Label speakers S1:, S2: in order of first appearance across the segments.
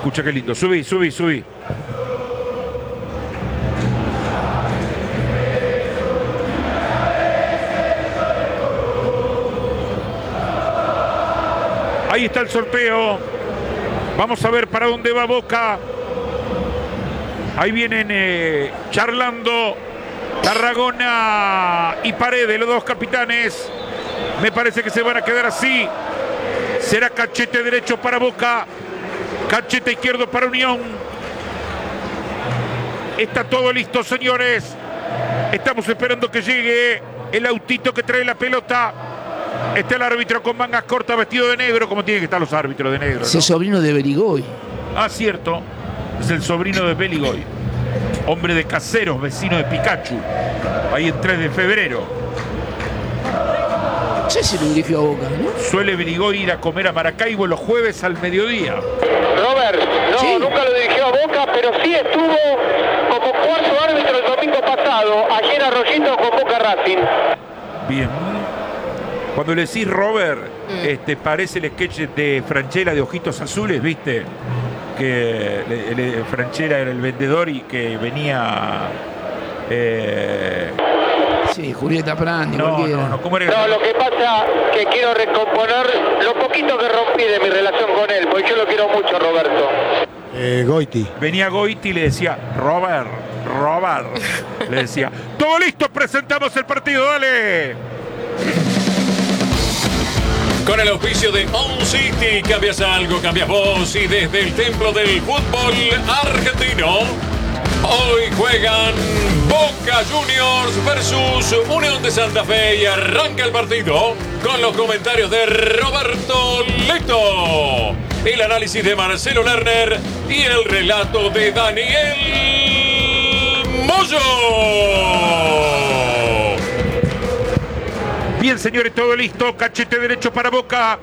S1: Escucha qué lindo. Subí, subí, subí. Ahí está el sorteo. Vamos a ver para dónde va Boca. Ahí vienen charlando Tarragona y Paredes, los dos capitanes. Me parece que se van a quedar así. Será cachete derecho para Boca, cachete izquierdo para Unión. Está todo listo, señores. Estamos esperando que llegue el autito que trae la pelota. Está el árbitro con mangas cortas, vestido de negro, como tienen que estar los árbitros de negro, ¿no?
S2: Es el sobrino de Berigoy.
S1: Ah, cierto. Es el sobrino de Beligoy. Hombre de Caseros, vecino de Pikachu. Ahí en 3 de febrero.
S2: No sé si lo dirigió a Boca, ¿no?
S1: Suele Beligoy ir a comer a Maracaibo los jueves al mediodía.
S3: Robert, no,
S2: Sí.
S3: nunca lo dirigió a Boca, pero sí estuvo como cuarto árbitro el domingo pasado, allí en Arroyito con Boca Racing.
S1: Bien. Cuando le decís Robert, parece el sketch de Franchella de Ojitos Azules, ¿viste? Que Franchella era el vendedor y que venía...
S2: Sí, Julieta Prandi,
S1: No,
S2: cualquiera.
S1: no, ¿cómo era?
S3: No, lo que pasa que quiero recomponer lo poquito que rompí de mi relación con él, porque yo lo quiero mucho, Roberto.
S4: Goiti.
S1: Venía Goiti y le decía, Robert. Le decía, todo listo, presentamos el partido, dale.
S5: Con el auspicio de On City, cambias algo, cambias vos. Y desde el templo del fútbol argentino, hoy juegan Boca Juniors versus Unión de Santa Fe. Y arranca el partido con los comentarios de Roberto Leto, el análisis de Marcelo Lerner y el relato de Daniel Moyo.
S1: Bien, señores, todo listo. Cachete derecho para Boca.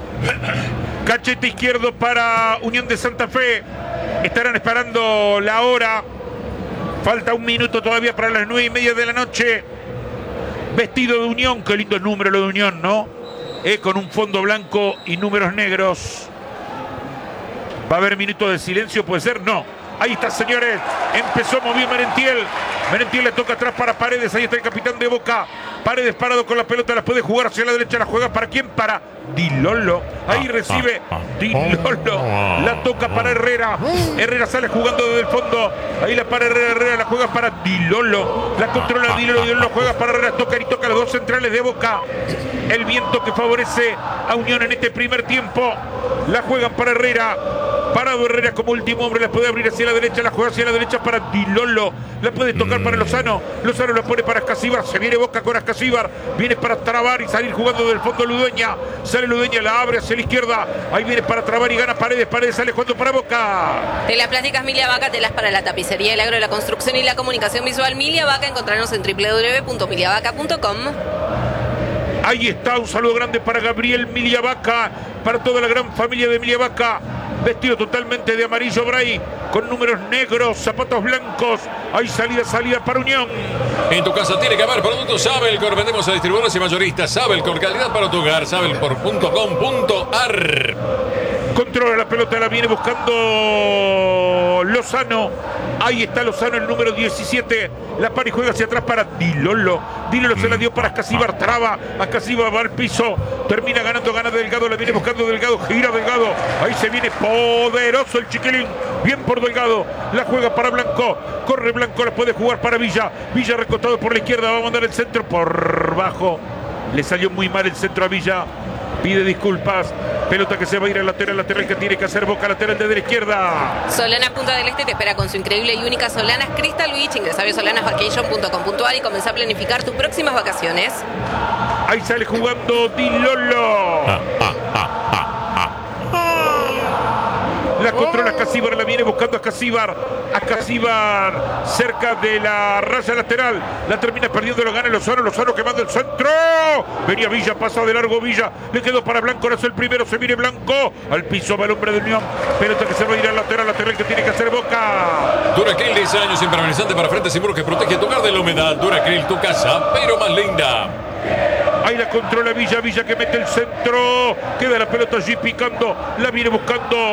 S1: Cachete izquierdo para Unión de Santa Fe. Estarán esperando la hora. Falta un minuto todavía para las 9:30 de la noche. Vestido de Unión. Qué lindo número lo de Unión, ¿no? Con un fondo blanco y números negros. ¿Va a haber minuto de silencio? ¿Puede ser? No. Ahí está, señores. Empezó, movió Merentiel. Merentiel le toca atrás para Paredes. Ahí está el capitán de Boca. Paredes parado con la pelota. La puede jugar hacia la derecha. La juega para quién? Para Di Lolo. Ahí recibe Di Lolo. La toca para Herrera. Herrera sale jugando desde el fondo. Ahí la para Herrera. Herrera la juega para Di Lolo. La controla Di Lolo. Di Lolo juega para Herrera. Toca y toca los dos centrales de Boca. El viento que favorece a Unión en este primer tiempo. La juegan para Herrera. Parado Herrera como último hombre, la puede abrir hacia la derecha, la juega hacia la derecha para Di Lolo, la puede tocar para Lozano, Lozano la pone para Ascasíbar, se viene Boca con Ascasíbar, viene para trabar y salir jugando del fondo Ludueña, sale Ludueña, la abre hacia la izquierda, ahí viene para trabar y gana Paredes, Paredes sale jugando para Boca.
S6: Telas plásticas Milia Vaca, telas para la tapicería, el agro, la construcción y la comunicación visual. Milia Vaca, encontrarnos en www.miliavaca.com.
S1: Ahí está, un saludo grande para Gabriel Miliavaca, para toda la gran familia de Miliavaca. Vestido totalmente de amarillo Bray, con números negros, zapatos blancos. Hay salida para Unión.
S5: En tu casa tiene que haber productos Sabelcor. Vendemos a distribuidores y mayoristas. Sabelcor, calidad para tu hogar. Sabelcor.com.ar.
S1: Controla la pelota, la viene buscando Lozano. Ahí está Lozano, el número 17. La para y juega hacia atrás para Di Lolo. Di Lolo se la dio para Ascasíbar, traba. Ascasíbar va al piso. Termina ganando, gana Delgado. La viene buscando Delgado, gira Delgado. Ahí se viene poderoso el chiquilín. Bien por Delgado. La juega para Blanco. Corre Blanco, la puede jugar para Villa. Villa recostado por la izquierda. Va a mandar el centro por bajo. Le salió muy mal el centro a Villa. Pide disculpas. Pelota que se va a ir al lateral que tiene que hacer Boca, lateral de la izquierda.
S6: Solanas Punta del Este te espera con su increíble y única Solanas Crystal Beach. Ingresa a solanasvacation.com.ar y comenzá a planificar tus próximas vacaciones.
S1: Ahí sale jugando Di Lolo. La controla Ascasíbar, la viene buscando Ascasíbar. Ascasíbar cerca de la raya lateral. La termina perdiendo, lo gana Lozano. Lozano quemando el centro. Venía Villa, pasa de largo Villa. Le quedó para Blanco, ahora es el primero. Se viene Blanco. Al piso va el hombre de Unión. Pelota que se va a ir al lateral que tiene que hacer Boca.
S5: Duracril, 10 años, impermeabilizante para frente seguro que protege tu hogar de la humedad. Duracril, tu casa, pero más linda.
S1: Ahí la controla Villa, Villa que mete el centro. Queda la pelota allí picando. La viene buscando